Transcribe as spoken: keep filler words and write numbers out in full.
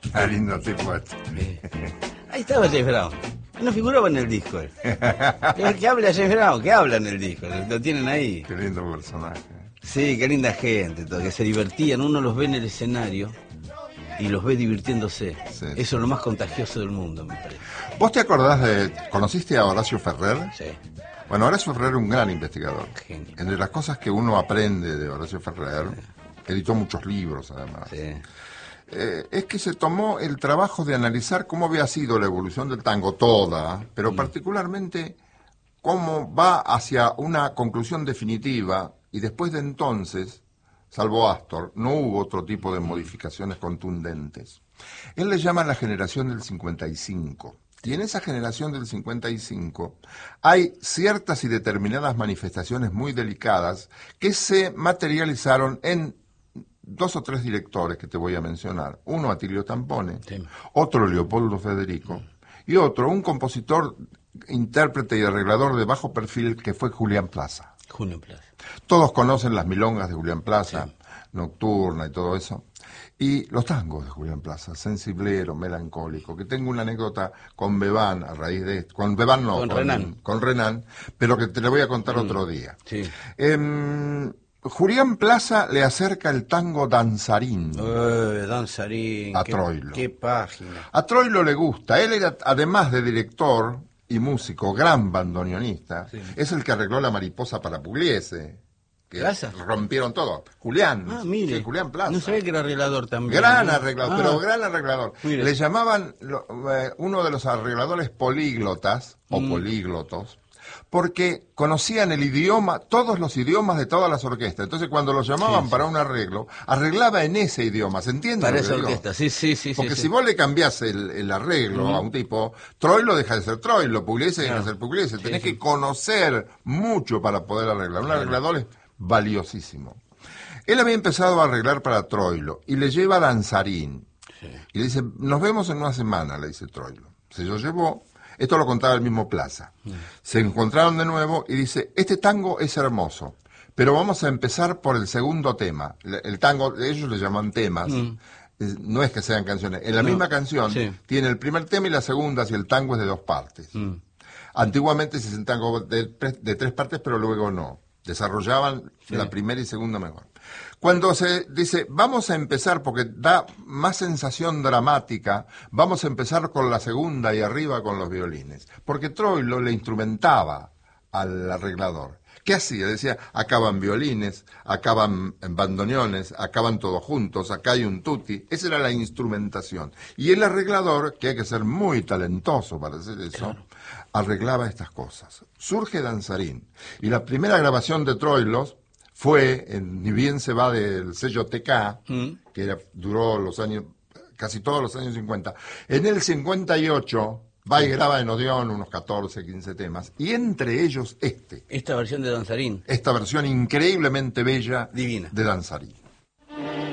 Qué lindo tipo este. Ahí estaba James Brown. No figuraba en el disco. él. ¿Qué habla James Brown? ¿Qué habla en el disco? Lo tienen ahí. Qué lindo personaje. Sí, qué linda gente, todo, que se divertían. Uno los ve en el escenario y los ve divirtiéndose. Sí. Eso es lo más contagioso del mundo, me parece. ¿Vos te acordás de... ¿Conociste a Horacio Ferrer? Sí. Bueno, Horacio Ferrer es un gran investigador. Genio. Entre las cosas que uno aprende de Horacio Ferrer, editó muchos libros además, Sí. eh, es que se tomó el trabajo de analizar cómo había sido la evolución del tango toda, pero mm. particularmente cómo va hacia una conclusión definitiva y después de entonces, salvo Astor, no hubo otro tipo de modificaciones contundentes. Él le llama la generación del cincuenta y cinco. Y en esa generación del cincuenta y cinco hay ciertas y determinadas manifestaciones muy delicadas que se materializaron en dos o tres directores que te voy a mencionar. Uno, Atilio Tampone, sí. Otro, Leopoldo Federico, y otro, un compositor, intérprete y arreglador de bajo perfil que fue Julián Plaza. Julián Plaza. Todos conocen las milongas de Julián Plaza, sí. Nocturna y todo eso. Y los tangos de Julián Plaza, sensiblero, melancólico, que tengo una anécdota con Bebán a raíz de esto. Con Bebán no, con, con Renan. Con Renan, pero que te lo voy a contar mm. otro día. Sí. Eh, Julián Plaza le acerca el tango danzarín. Eh, danzarín. A qué, Troilo. Qué página. A Troilo le gusta. Él era, además de director y músico, gran bandoneonista, sí. Es el que arregló La Mariposa para Pugliese. Que ¿Plaza? Rompieron todo. Julián. Ah, mire. Sí, Julián Plaza. No sabía que era arreglador también. Gran ¿no? arreglador, ah, pero gran arreglador. Mire. Le llamaban lo, eh, uno de los arregladores políglotas, o mm. políglotos, porque conocían el idioma, todos los idiomas de todas las orquestas. Entonces, cuando los llamaban sí, para sí. un arreglo, arreglaba en ese idioma. ¿Se entiende? Para lo esa que orquesta, digo? sí, sí, sí. Porque sí, si sí. vos le cambiás el, el arreglo mm. a un tipo, Troilo deja de ser Troilo, Pugliese deja claro. de ser Pugliese. Sí, Tenés sí. que conocer mucho para poder arreglar. Un claro. arreglador es valiosísimo. Él había empezado a arreglar para Troilo y le lleva a Danzarín. Sí. Y le dice, nos vemos en una semana, le dice Troilo. Se lo llevó, esto lo contaba el mismo Plaza. Sí. Se encontraron de nuevo y dice, este tango es hermoso, pero vamos a empezar por el segundo tema. El tango, ellos le llaman temas, mm. no es que sean canciones. En la no. misma canción sí. tiene el primer tema y la segunda, si el tango es de dos partes. Mm. Antiguamente se hacían tango de, de tres partes, pero luego no. Desarrollaban sí. la primera y segunda mejor. Cuando se dice, vamos a empezar, porque da más sensación dramática, vamos a empezar con la segunda y arriba con los violines. Porque Troilo le instrumentaba al arreglador. ¿Qué hacía? Decía, acaban violines, acaban bandoneones, acaban todos juntos, acá hay un tutti. Esa era la instrumentación. Y el arreglador, que hay que ser muy talentoso para hacer eso, claro. arreglaba estas cosas. Surge Danzarín. Y la primera grabación de Troilos fue, en, ni bien se va del sello T K, mm. que era, duró los años, casi todos los años cincuenta. En el cincuenta y ocho... va y graba en Odeón unos catorce, quince temas, y entre ellos este. Esta versión de Danzarín. Esta versión increíblemente bella Divina. de Danzarín.